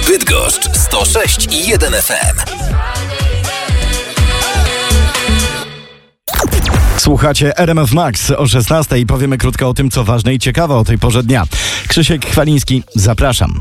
Bydgoszcz 106,1 FM. Słuchacie RMF Max o 16:00 i powiemy krótko o tym, co ważne i ciekawe o tej porze dnia. Krzysiek Chwaliński, zapraszam.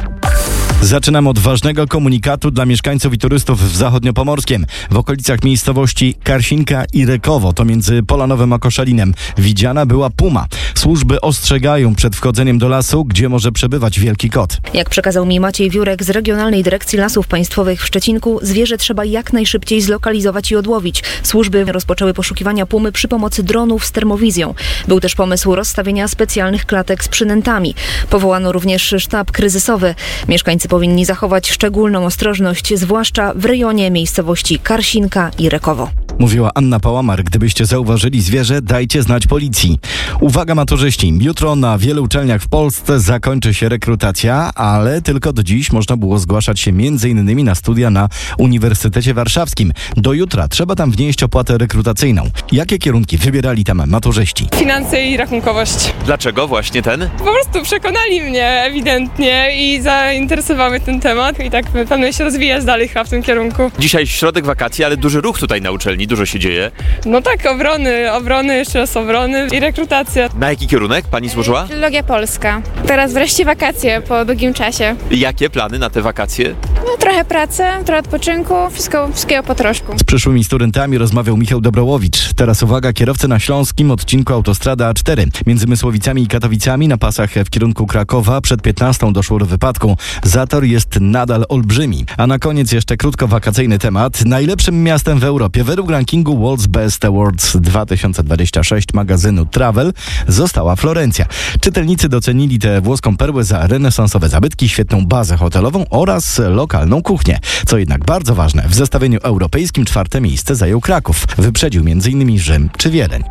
Zaczynam od ważnego komunikatu dla mieszkańców i turystów w Zachodniopomorskiem. W okolicach miejscowości Karsinka i Rekowo, to między Polanowem a Koszalinem, widziana była puma. Służby ostrzegają przed wchodzeniem do lasu, gdzie może przebywać wielki kot. Jak przekazał mi Maciej Wiórek z Regionalnej Dyrekcji Lasów Państwowych w Szczecinku, zwierzę trzeba jak najszybciej zlokalizować i odłowić. Służby rozpoczęły poszukiwania pumy przy pomocy dronów z termowizją. Był też pomysł rozstawienia specjalnych klatek z przynętami. Powołano również sztab kryzysowy. Mieszkańcy powinni zachować szczególną ostrożność, zwłaszcza w rejonie miejscowości Karsinka i Rekowo. Mówiła Anna Pałamar. Gdybyście zauważyli zwierzę, dajcie znać policji. Uwaga maturzyści, jutro na wielu uczelniach w Polsce zakończy się rekrutacja, ale tylko do dziś można było zgłaszać się m.in. na studia na Uniwersytecie Warszawskim. Do jutra trzeba tam wnieść opłatę rekrutacyjną. Jakie kierunki wybierali tam maturzyści? Finanse i rachunkowość. Dlaczego właśnie ten? Po prostu przekonali mnie ewidentnie i zainteresowały ten temat i tak planuję się rozwijać dalej chyba w tym kierunku. Dzisiaj środek wakacji, ale duży ruch tutaj na uczelni, dużo się dzieje. No tak, obrony, jeszcze raz obrony i rekrutacja. Na jaki kierunek pani złożyła? Filologia polska. Teraz wreszcie wakacje po długim czasie. Jakie plany na te wakacje? No trochę pracy, trochę odpoczynku, wszystkiego po troszku. Z przyszłymi studentami rozmawiał Michał Dobrołowicz. Teraz uwaga, kierowcy na śląskim odcinku autostrada A4 między Mysłowicami i Katowicami na pasach w kierunku Krakowa przed 15 doszło do wypadku. Zator jest nadal olbrzymi. A na koniec jeszcze krótko wakacyjny temat. Najlepszym miastem w Europie według rankingu World's Best Awards 2026 magazynu Travel została Florencja. Czytelnicy docenili tę włoską perłę za renesansowe zabytki, świetną bazę hotelową oraz lokalną kuchnię. Co jednak bardzo ważne, w zestawieniu europejskim 4. miejsce zajął Kraków. Wyprzedził m.in. Rzym czy Wiedeń.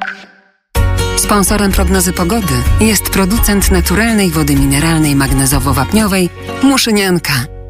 Sponsorem prognozy pogody jest producent naturalnej wody mineralnej magnezowo-wapniowej Muszynianka.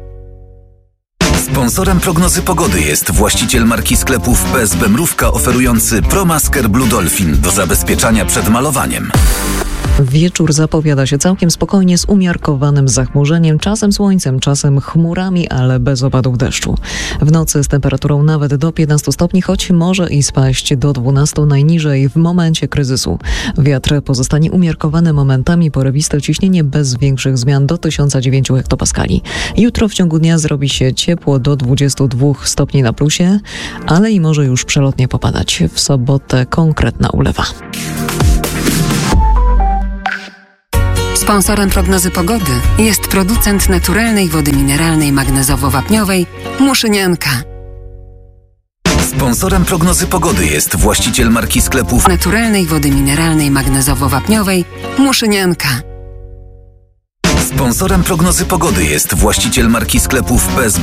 Sponsorem prognozy pogody jest właściciel marki sklepów PSB Mrówka oferujący ProMasker Blue Dolphin do zabezpieczania przed malowaniem. Wieczór zapowiada się całkiem spokojnie z umiarkowanym zachmurzeniem, czasem słońcem, czasem chmurami, ale bez opadów deszczu. W nocy z temperaturą nawet do 15 stopni, choć może i spaść do 12 najniżej w momencie kryzysu. Wiatr pozostanie umiarkowany, momentami porywiste, ciśnienie bez większych zmian do 1009 hektopaskali. Jutro w ciągu dnia zrobi się ciepło do 22 stopni na plusie, ale i może już przelotnie popadać. W sobotę konkretna ulewa. Sponsorem prognozy pogody jest producent naturalnej wody mineralnej magnezowo-wapniowej Muszynianka. Sponsorem prognozy pogody jest właściciel marki sklepów Naturalnej wody mineralnej magnezowo-wapniowej Muszynianka. Sponsorem prognozy pogody jest właściciel marki sklepów PSB